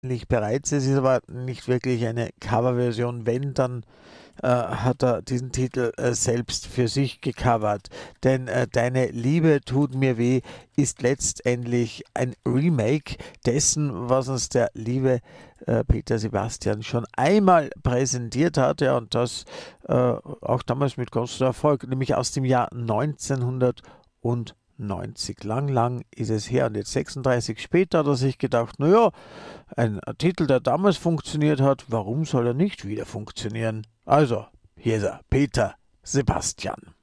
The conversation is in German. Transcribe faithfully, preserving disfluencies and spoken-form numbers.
bereits. Es ist aber nicht wirklich eine Coverversion. Wenn, dann äh, hat er diesen Titel äh, selbst für sich gecovert. Denn äh, Deine Liebe tut mir weh ist letztendlich ein Remake dessen, was uns der liebe äh, Peter Sebastian schon einmal präsentiert hat. Ja, und das äh, auch damals mit großem Erfolg, nämlich aus dem Jahr neunzehnhundertneunzig. Lang, lang ist es her. Und jetzt sechsunddreißig später hat er sich gedacht, naja, ein Titel, der damals funktioniert hat, warum soll er nicht wieder funktionieren? Also, hier ist er, Peter Sebastian.